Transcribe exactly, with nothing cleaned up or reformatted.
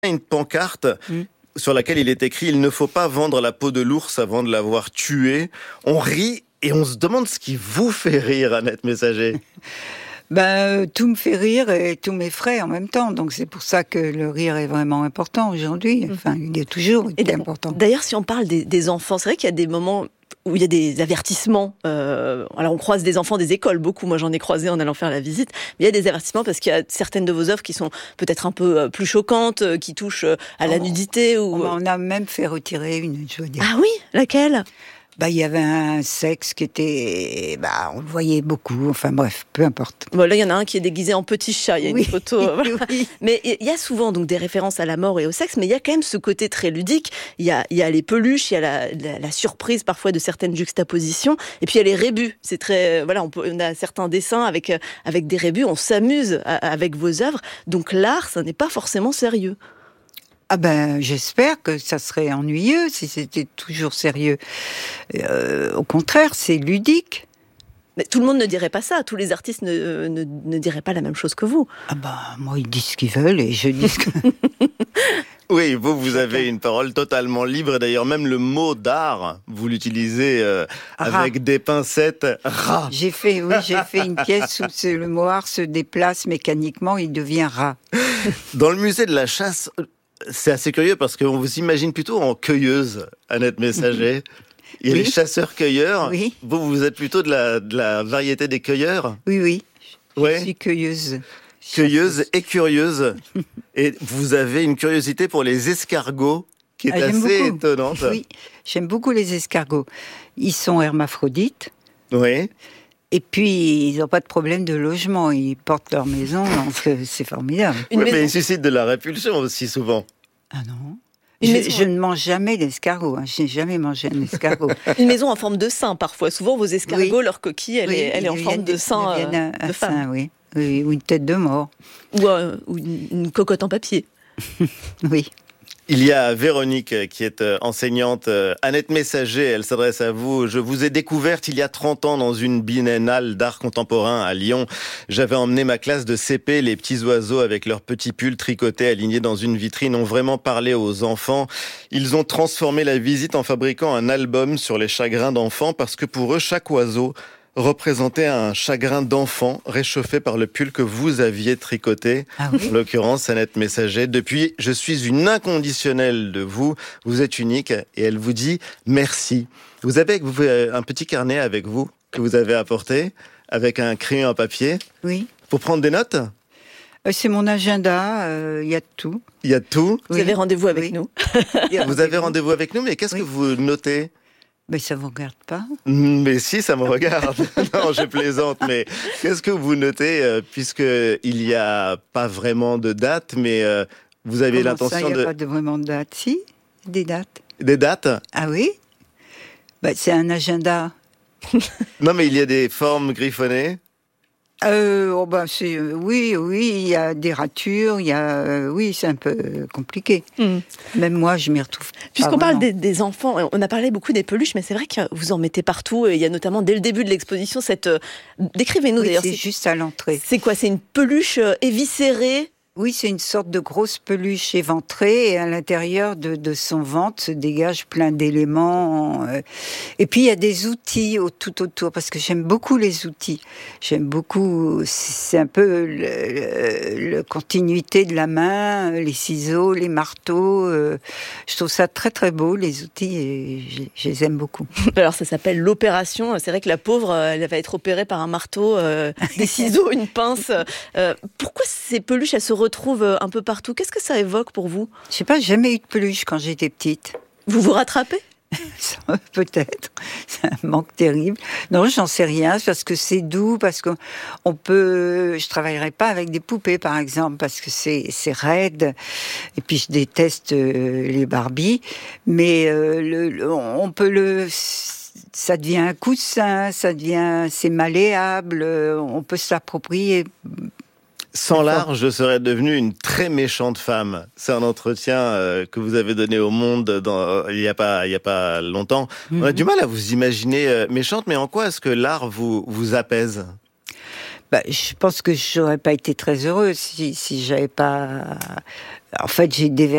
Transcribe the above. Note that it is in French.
une pancarte Mmh. sur laquelle il est écrit « Il ne faut pas vendre la peau de l'ours avant de l'avoir tué ». On rit et on se demande ce qui vous fait rire, Annette Messager. Ben, euh, tout me fait rire et tout m'effraie en même temps. Donc c'est pour ça que le rire est vraiment important aujourd'hui. Enfin, il est toujours Et été important. D'ailleurs, si on parle des, des enfants, c'est vrai qu'il y a des moments où il y a des avertissements. Euh, alors on croise des enfants des écoles, beaucoup. Moi j'en ai croisé en allant faire la visite. Mais il y a des avertissements parce qu'il y a certaines de vos œuvres qui sont peut-être un peu plus choquantes, qui touchent à la Oh, nudité. Ou... On a même fait retirer une, je veux dire. Ah oui, laquelle ? Bah, il y avait un sexe qui était, bah, on le voyait beaucoup. Enfin bref, peu importe. Bon, là, il y en a un qui est déguisé en petit chat. Il y a Oui, une photo. Voilà. oui. Mais il y a souvent donc des références à la mort et au sexe, mais il y a quand même ce côté très ludique. Il y a, il y a les peluches, il y a la, la, la surprise parfois de certaines juxtapositions, et puis il y a les rébus. C'est très, voilà, on, peut, on a certains dessins avec avec des rébus. On s'amuse à, avec vos œuvres. Donc l'art, ça n'est pas forcément sérieux. Ah ben, j'espère que ça serait ennuyeux si c'était toujours sérieux. Euh, au contraire, c'est ludique. Mais tout le monde ne dirait pas ça. Tous les artistes ne, ne, ne diraient pas la même chose que vous. Ah ben, moi, ils disent ce qu'ils veulent et je dis ce que... Oui, vous, vous avez une parole totalement libre. D'ailleurs, même le mot d'art, vous l'utilisez euh, avec des pincettes. Rat. J'ai fait, oui, j'ai fait une pièce où ce- le mot art se déplace mécaniquement, il devient rat. Dans le musée de la chasse, c'est assez curieux parce qu'on vous imagine plutôt en cueilleuse, Annette Messager. Il y a Oui. les chasseurs-cueilleurs. Oui. Vous, vous êtes plutôt de la, de la variété des cueilleurs. Oui, oui. Je Ouais. suis cueilleuse. Cueilleuse et curieuse. Et vous avez une curiosité pour les escargots qui est Ah, j'aime assez beaucoup. étonnante. Oui, j'aime beaucoup les escargots. Ils sont hermaphrodites. Oui. Et puis, ils n'ont pas de problème de logement. Ils portent leur maison, donc euh, c'est formidable. Une Ouais, maison- mais ils suscitent de la répulsion aussi souvent. Ah non. Une Je, maison- je ne mange jamais d'escargot. Hein. Je n'ai jamais mangé un escargot. Une maison en forme de sein, parfois. Souvent, vos escargots, Oui. leur coquille, elle, Oui, est, elle est en ils forme deviennent- de sein, ils deviennent euh, un, de un femme. sein, oui. Oui, ou une tête de mort. Ou, euh, ou une, une cocotte en papier. Oui. Il y a Véronique qui est euh, enseignante. euh, Annette Messager, elle s'adresse à vous. Je vous ai découverte il y a trente ans dans une biennale d'art contemporain à Lyon. J'avais emmené ma classe de C P. Les petits oiseaux avec leurs petits pulls tricotés alignés dans une vitrine ont vraiment parlé aux enfants. Ils ont transformé la visite en fabriquant un album sur les chagrins d'enfants parce que pour eux, chaque oiseau représentait un chagrin d'enfant réchauffé par le pull que vous aviez tricoté. Ah oui. En l'occurrence, Annette Messager. Depuis, je suis une inconditionnelle de vous. Vous êtes unique et elle vous dit merci. Vous avez avec vous un petit carnet avec vous que vous avez apporté avec un crayon à papier Oui. pour prendre des notes. Euh, C'est mon agenda. Il y a tout. Il y a tout. Vous Oui. avez rendez-vous avec Oui. nous. Vous avez rendez-vous avec nous, mais qu'est-ce Oui. que vous notez? Mais ça vous regarde pas. Mais si, ça me regarde. Non, je plaisante, mais qu'est-ce que vous notez, euh, puisque il y a pas vraiment de date, mais euh, vous avez Comment ça, l'intention il n'y a de pas de vraiment de date. Si, des dates. des dates? Ah oui. Bah, c'est un agenda. Non, mais il y a des formes griffonnées. Euh, oh bah c'est euh, oui, oui, il y a des ratures, il y a euh, oui, c'est un peu euh, compliqué. Hmm. Même moi, je m'y retrouve. Puisqu'on pas parle vraiment. des, des enfants, on a parlé beaucoup des peluches, mais c'est vrai que vous en mettez partout. Et il y a notamment, dès le début de l'exposition, cette... euh, Décrivez-nous Oui, d'ailleurs. c'est C'est, juste à l'entrée. c'est quoi? C'est une peluche euh, éviscérée? Oui, c'est une sorte de grosse peluche éventrée et à l'intérieur de, de son ventre se dégage plein d'éléments. euh. Et puis il y a des outils au, tout autour parce que j'aime beaucoup les outils. J'aime beaucoup, c'est un peu la continuité de la main, les ciseaux, les marteaux. euh. Je trouve ça très très beau les outils et je, je les aime beaucoup. Alors ça s'appelle l'opération. C'est vrai que la pauvre, euh, elle va être opérée par un marteau, euh, des ciseaux, une pince. Euh, pourquoi ces peluches, elles se retrouvent un peu partout? Qu'est-ce que ça évoque pour vous? Je sais pas, j'ai jamais eu de peluche quand j'étais petite. Vous vous rattrapez? Ça, peut-être, c'est un manque terrible. Non, j'en sais rien, c'est parce que c'est doux, parce que on peut. Je travaillerai pas avec des poupées, par exemple, parce que c'est c'est raide. Et puis je déteste euh, les Barbies, mais euh, le, le- on peut le. Ça devient un coussin, ça devient, c'est malléable, euh, on peut s'approprier. Sans l'art, je serais devenue une très méchante femme. C'est un entretien euh, que vous avez donné au Monde dans, euh, il y a pas, il y a pas longtemps. On a du mal à vous imaginer euh, méchante, mais en quoi est-ce que l'art vous vous apaise? Bah, je pense que j'aurais pas été très heureuse si si j'avais pas. En fait, j'ai des